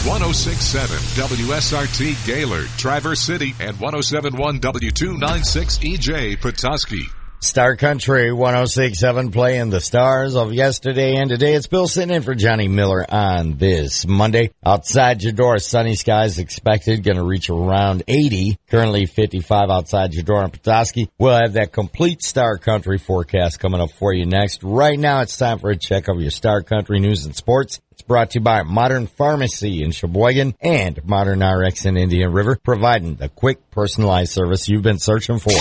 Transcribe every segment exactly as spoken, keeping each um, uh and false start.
one oh six point seven W S R T Gaylord, Traverse City, and one oh seven point one W two ninety-six E J Petoskey. Star Country one oh six point seven playing the stars of yesterday and today. It's Bill sitting in for Johnny Miller on this Monday. Outside your door, sunny skies expected, going to reach around eighty. Currently fifty-five outside your door in Petoskey. We'll have that complete Star Country forecast coming up for you next. Right now, it's time for a check of your Star Country news and sports. It's brought to you by Modern Pharmacy in Sheboygan and Modern R X in Indian River, providing the quick, personalized service you've been searching for.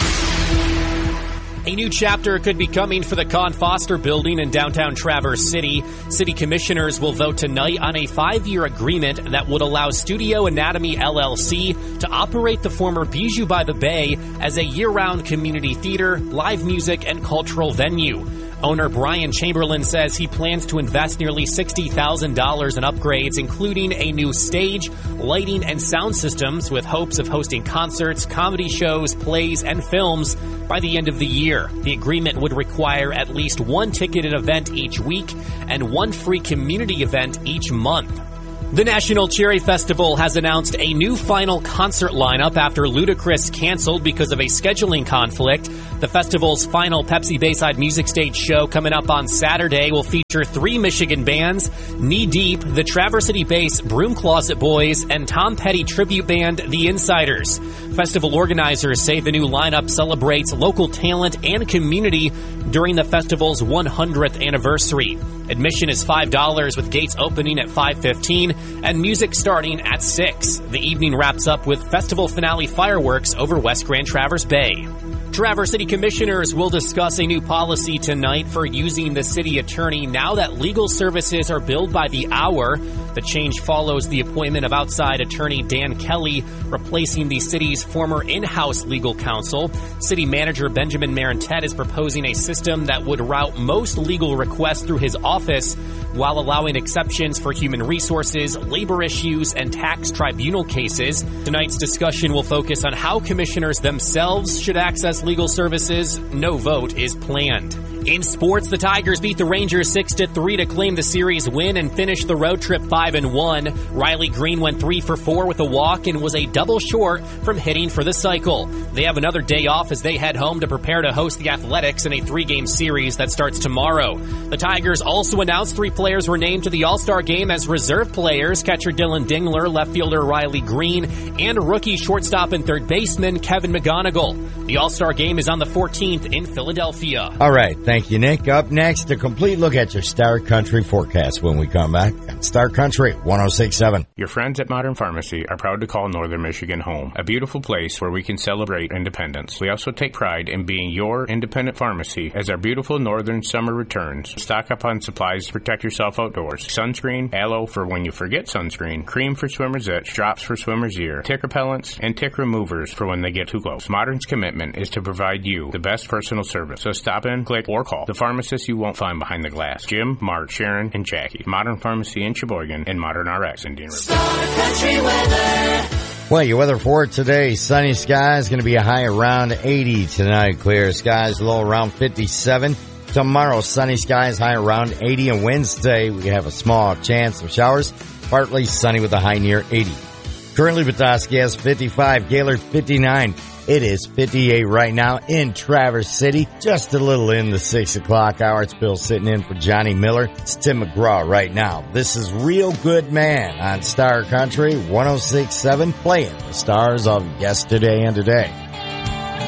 A new chapter could be coming for the Con Foster building in downtown Traverse City. City commissioners will vote tonight on a five-year agreement that would allow Studio Anatomy L L C to operate the former Bijou by the Bay as a year-round community theater, live music, and cultural venue. Owner Brian Chamberlain says he plans to invest nearly sixty thousand dollars in upgrades, including a new stage, lighting, and sound systems, with hopes of hosting concerts, comedy shows, plays, and films by the end of the year. The agreement would require at least one ticketed event each week and one free community event each month. The National Cherry Festival has announced a new final concert lineup after Ludacris canceled because of a scheduling conflict. The festival's final Pepsi Bayside Music Stage show coming up on Saturday will feature three Michigan bands, Knee Deep, the Traverse City Bass Broom Closet Boys, and Tom Petty tribute band The Insiders. Festival organizers say the new lineup celebrates local talent and community during the festival's one hundredth anniversary. Admission is five dollars with gates opening at five fifteen and music starting at six. The evening wraps up with festival finale fireworks over West Grand Traverse Bay. Traverse City Commissioners will discuss a new policy tonight for using the city attorney now that legal services are billed by the hour. The change follows the appointment of outside attorney Dan Kelly, replacing the city's former in-house legal counsel. City manager Benjamin Marentet is proposing a system that would route most legal requests through his office while allowing exceptions for human resources, labor issues, and tax tribunal cases. Tonight's discussion will focus on how commissioners themselves should access legal services. No vote is planned. In sports, the Tigers beat the Rangers six to three to claim the series win and finish the road trip five and one. Riley Green went three for four with a walk and was a double short from hitting for the cycle. They have another day off as they head home to prepare to host the Athletics in a three-game series that starts tomorrow. The Tigers also announced three players were named to the All-Star game as reserve players: catcher Dylan Dingler, left fielder Riley Green, and rookie shortstop and third baseman Kevin McGonigal. The All-Star game is on the fourteenth in Philadelphia. All right, thank you, Nick. Up next, a complete look at your Star Country forecast when we come back on Star Country one oh six point seven. Your friends at Modern Pharmacy are proud to call Northern Michigan home, a beautiful place where we can celebrate independence. We also take pride in being your independent pharmacy as our beautiful northern summer returns. Stock up on supplies to protect yourself outdoors. Sunscreen, aloe for when you forget sunscreen, cream for swimmer's itch, drops for swimmer's ear, tick repellents, and tick removers for when they get too close. Modern's commitment is to provide you the best personal service. So stop in, click, or call the pharmacists you won't find behind the glass: Jim, Mark, Sharon, and Jackie. Modern Pharmacy in Sheboygan and Modern R X Indian River. Star Country weather. Well, your weather for today: sunny skies, going to be a high around eighty tonight. Clear skies, low around fifty-seven. Tomorrow, sunny skies, high around eighty. And Wednesday, we have a small chance of showers, partly sunny with a high near eighty. Currently, Petoskey has fifty-five, Gaylord fifty-nine. It is fifty-eight right now in Traverse City. Just a little in the six o'clock hour. It's Bill sitting in for Johnny Miller. It's Tim McGraw right now. This is Real Good Man on Star Country one oh six point seven, playing the stars of yesterday and today.